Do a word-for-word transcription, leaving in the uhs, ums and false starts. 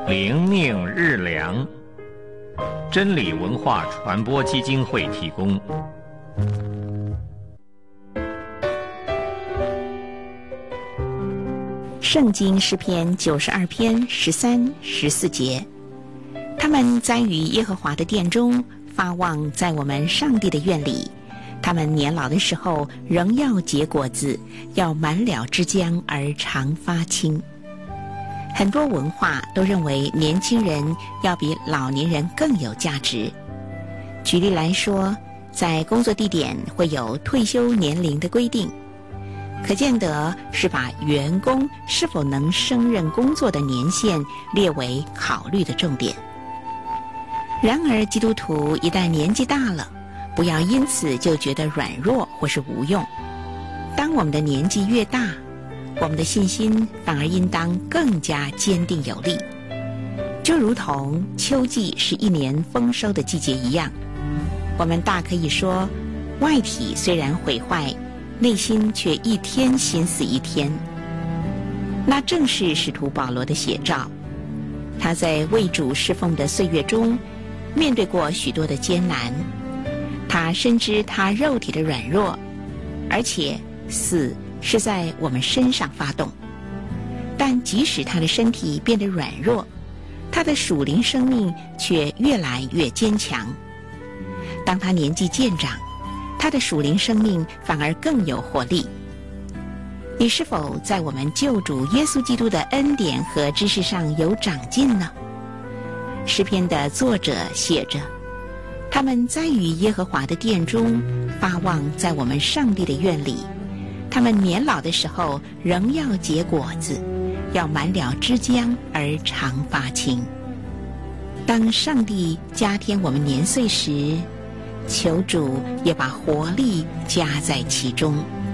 灵命日粮，真理文化传播基金会提供。 圣经诗篇九十二篇十三、十四节，他们栽于耶和华的殿中，发旺在我们上帝的院里。他们年老的时候，仍要结果子，要满了枝浆而常发青。很多文化都认为年轻人要比老年人更有价值。举例来说，在工作地点会有退休年龄的规定，可见得是把员工是否能胜任工作的年限列为考虑的重点。然而，基督徒一旦年纪大了，不要因此就觉得软弱或是无用。当我们的年纪越大，我们的信心反而应当更加坚定有力。就如同秋季是一年丰收的季节一样，我们大可以说，外体虽然毁坏，内心却一天心思一天。那正是使徒保罗的写照。他在为主侍奉的岁月中，面对过许多的艰难，他深知他肉体的软弱，而且死是在我们身上发动。但即使他的身体变得软弱，他的属灵生命却越来越坚强。当他年纪渐长，他的属灵生命反而更有活力。你是否在我们救主耶稣基督的恩典和知识上有长进呢？诗篇的作者写着，他们栽于耶和华的殿中，发旺在我们上帝的院里。他们年老的时候，仍要结果子，要满了枝浆而常发青。当上帝加添我们年岁时，求主也把活力加在其中。